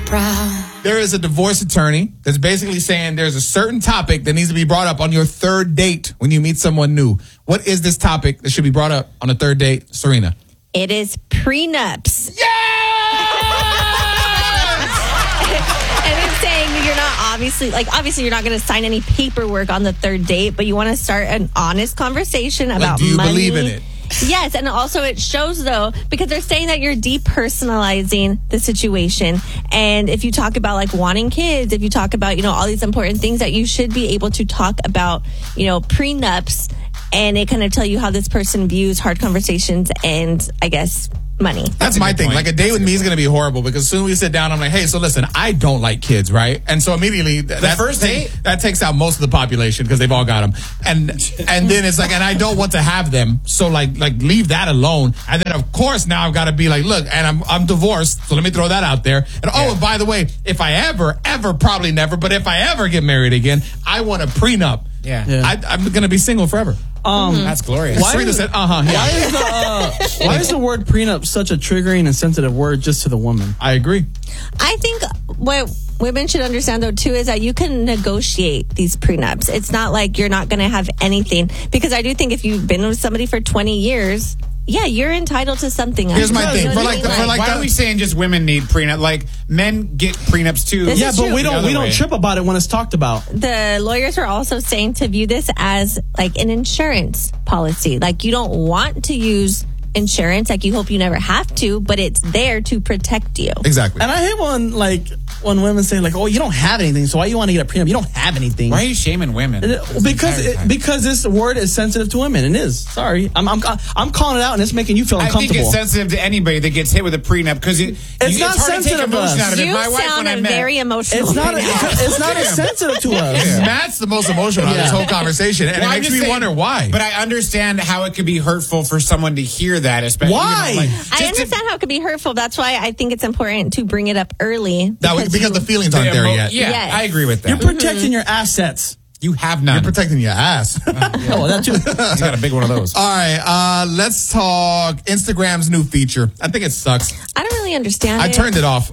proud. There is a divorce attorney that's basically saying there's a certain topic that needs to be brought up on your third date when you meet someone new. What is this topic that should be brought up on a third date, Serena? It is prenups. And it's saying you're not obviously you're not going to sign any paperwork on the third date, but you want to start an honest conversation about do you money. believe in it? Yes, and also it shows, though, because they're saying that you're depersonalizing the situation. And if you talk about, like, wanting kids, if you talk about, all these important things, that you should be able to talk about, prenups, and it kind of tell you how this person views hard conversations and, I guess, money. That's my thing. Like, a date with me is going to be horrible because as soon as we sit down, I'm like, hey, so listen, I don't like kids, right? And so immediately that first date, that takes out most of the population because they've all got them. And then it's like, and I don't want to have them. So like leave that alone. And then of course now I've got to be like, look, and I'm divorced. So let me throw that out there. And and by the way, if I ever, probably never, but if I ever get married again, I want a prenup. Yeah. I'm going to be single forever. That's glorious. Serena said, Why is the word prenup such a triggering and sensitive word just to the woman? I agree. I think what women should understand, though, too, is that you can negotiate these prenups. It's not like you're not going to have anything. Because I do think if you've been with somebody for 20 years, yeah, you're entitled to something. Here's my thing. Why are we saying just women need prenup? Like, men get prenups too. This is but true. we don't trip about it when it's talked about. The lawyers are also saying to view this as like an insurance policy. Like, you don't want to use insurance, like you hope you never have to, but it's there to protect you. Exactly. And I hate when women say, like, oh, you don't have anything, so why you want to get a prenup? You don't have anything. Why are you shaming women? Because this word is sensitive to women. It is. Sorry. I'm calling it out, and it's making you feel uncomfortable. I think it's sensitive to anybody that gets hit with a prenup because it's not hard sensitive to take emotion out of it. You My wife, when I sound met, very emotional. It's not. right now. It's not as sensitive to us. Matt's the most emotional out of this whole conversation, and Well, it I'm makes just me saying, wonder why. But I understand how it could be hurtful for someone to hear that, especially. Why? I understand how it could be hurtful. That's why I think it's important to bring it up early. Because the feelings aren't there yet. Yeah, Yes. I agree with that. You're protecting your assets. You have none. You're protecting your ass. Oh, that too. He's got a big one of those. All right, let's talk Instagram's new feature. I think it sucks. I don't really understand I it. turned it off.